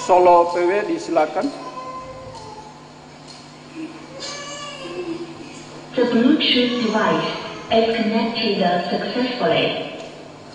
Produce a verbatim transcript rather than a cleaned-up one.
Solo P W disilakan. The Bluetooth device is connected successfully.